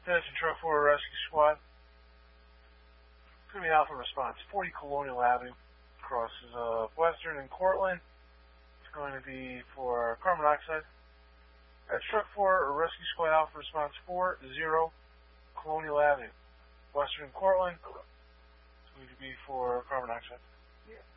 Citizen Truck 4 Rescue Squad. It's going to be Alpha Response. 40 Colonial Avenue. Crosses Western and Cortland. It's going to be for carbon monoxide. That's Truck 4 Rescue Squad Alpha Response 40 Colonial Avenue. Western and Cortland. It's going to be for carbon monoxide. Yeah.